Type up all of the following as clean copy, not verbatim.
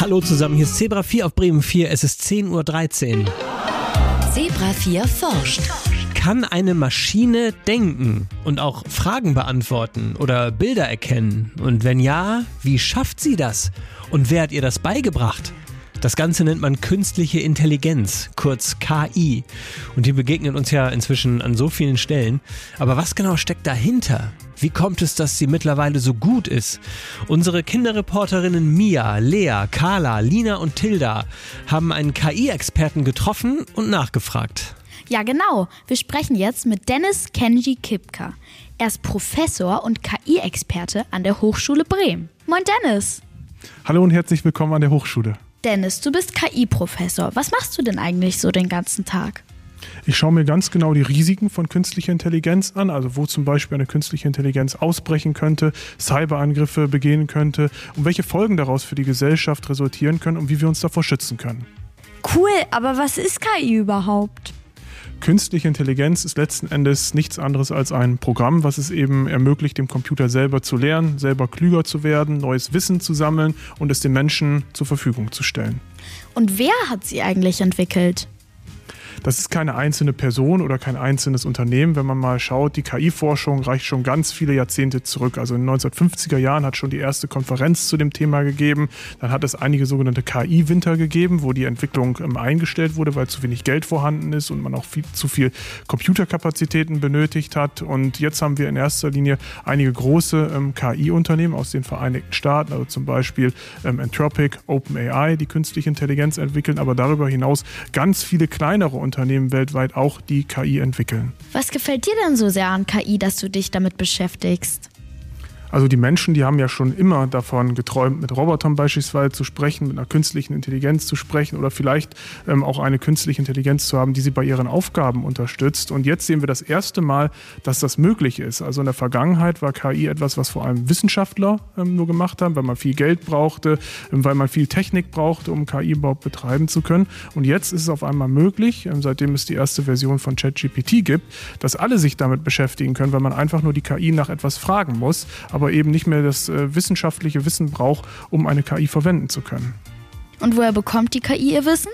Hallo zusammen, hier ist Zebra 4 auf Bremen 4, es ist 10:13 Uhr. Zebra 4 forscht. Kann eine Maschine denken und auch Fragen beantworten oder Bilder erkennen? Und wenn ja, wie schafft sie das? Und wer hat ihr das beigebracht? Das Ganze nennt man künstliche Intelligenz, kurz KI. Und die begegnet uns ja inzwischen an so vielen Stellen. Aber was genau steckt dahinter? Wie kommt es, dass sie mittlerweile so gut ist? Unsere Kinderreporterinnen Mia, Lea, Carla, Lina und Tilda haben einen KI-Experten getroffen und nachgefragt. Ja, genau. Wir sprechen jetzt mit Dennis Kenji Kipka. Er ist Professor und KI-Experte an der Hochschule Bremen. Moin Dennis. Hallo und herzlich willkommen an der Hochschule. Dennis, du bist KI-Professor. Was machst du denn eigentlich so den ganzen Tag? Ich schaue mir ganz genau die Risiken von künstlicher Intelligenz an, also wo zum Beispiel eine künstliche Intelligenz ausbrechen könnte, Cyberangriffe begehen könnte und welche Folgen daraus für die Gesellschaft resultieren können und wie wir uns davor schützen können. Cool, aber was ist KI überhaupt? Künstliche Intelligenz ist letzten Endes nichts anderes als ein Programm, was es eben ermöglicht, dem Computer selber zu lernen, selber klüger zu werden, neues Wissen zu sammeln und es den Menschen zur Verfügung zu stellen. Und wer hat sie eigentlich entwickelt? Das ist keine einzelne Person oder kein einzelnes Unternehmen. Wenn man mal schaut, die KI-Forschung reicht schon ganz viele Jahrzehnte zurück. Also in den 1950er Jahren hat schon die erste Konferenz zu dem Thema gegeben. Dann hat es einige sogenannte KI-Winter gegeben, wo die Entwicklung eingestellt wurde, weil zu wenig Geld vorhanden ist und man auch zu viel Computerkapazitäten benötigt hat. Und jetzt haben wir in erster Linie einige große KI-Unternehmen aus den Vereinigten Staaten, also zum Beispiel Anthropic, OpenAI, die künstliche Intelligenz entwickeln, aber darüber hinaus ganz viele kleinere Unternehmen weltweit auch die KI entwickeln. Was gefällt dir denn so sehr an KI, dass du dich damit beschäftigst? Also die Menschen, die haben ja schon immer davon geträumt, mit Robotern beispielsweise zu sprechen, mit einer künstlichen Intelligenz zu sprechen oder vielleicht auch eine künstliche Intelligenz zu haben, die sie bei ihren Aufgaben unterstützt. Und jetzt sehen wir das erste Mal, dass das möglich ist. Also in der Vergangenheit war KI etwas, was vor allem Wissenschaftler nur gemacht haben, weil man viel Geld brauchte, weil man viel Technik brauchte, um KI überhaupt betreiben zu können. Und jetzt ist es auf einmal möglich, seitdem es die erste Version von ChatGPT gibt, dass alle sich damit beschäftigen können, weil man einfach nur die KI nach etwas fragen muss, aber eben nicht mehr das wissenschaftliche Wissen braucht, um eine KI verwenden zu können. Und woher bekommt die KI ihr Wissen?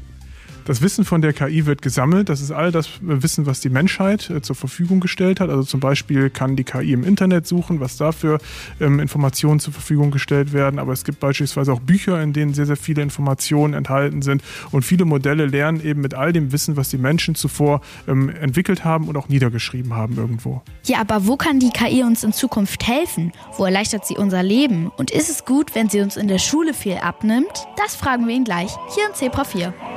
Das Wissen von der KI wird gesammelt. Das ist all das Wissen, was die Menschheit zur Verfügung gestellt hat. Also zum Beispiel kann die KI im Internet suchen, was dafür Informationen zur Verfügung gestellt werden. Aber es gibt beispielsweise auch Bücher, in denen sehr, sehr viele Informationen enthalten sind. Und viele Modelle lernen eben mit all dem Wissen, was die Menschen zuvor entwickelt haben und auch niedergeschrieben haben irgendwo. Ja, aber wo kann die KI uns in Zukunft helfen? Wo erleichtert sie unser Leben? Und ist es gut, wenn sie uns in der Schule viel abnimmt? Das fragen wir ihn gleich, hier in Zebra 4.